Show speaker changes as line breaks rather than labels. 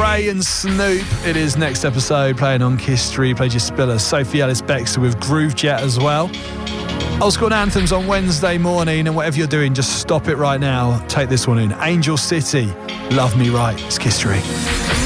Ray and Snoop. It is next episode, playing on Kiss 3. Played your Spiller, Sophie Ellis-Bextor with Groove Jet as well. Old School Anthems on Wednesday morning, and whatever you're doing, just stop it right now. Take this one in. Angel City, Love Me Right. It's Kiss 3.